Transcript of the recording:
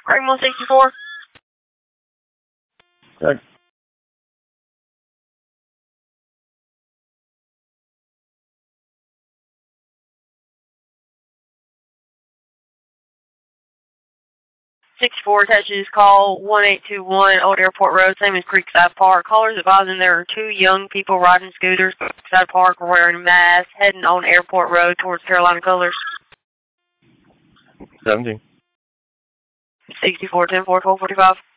Ring 164. Okay. Attaches call 1821 Old Airport Road, same as Creekside Park. Callers advising there are 2 young people riding scooters. Creekside Park are wearing masks, heading on Airport Road towards Carolina Colors. 17. 64, 10, 4, 12, 45.